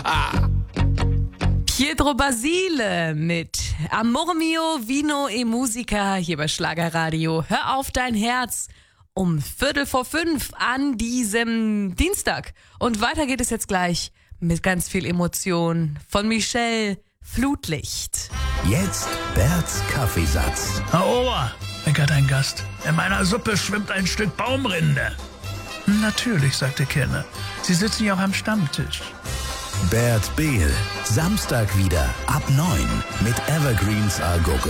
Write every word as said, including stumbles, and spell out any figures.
Pietro Basile mit Amor mio, Vino e Musica hier bei Schlagerradio. Hör auf dein Herz um Viertel vor fünf an diesem Dienstag. Und weiter geht es jetzt gleich mit ganz viel Emotion von Michelle Flutlicht. Jetzt Berts Kaffeesatz. Herr Ober, meckert ein Gast, in meiner Suppe schwimmt ein Stück Baumrinde. Natürlich, sagte Kenne, Sie sitzen ja auch am Stammtisch. Bert Behl, Samstag wieder ab neun mit Evergreens Argo.